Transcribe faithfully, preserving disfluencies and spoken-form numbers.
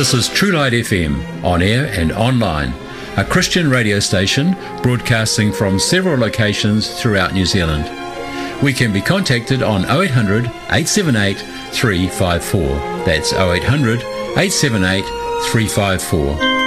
This is True Light F M, on air and online, a Christian radio station broadcasting from several locations throughout New Zealand. We can be contacted on oh eight hundred, eight seven eight, three five four. That's oh eight hundred, eight seven eight, three five four.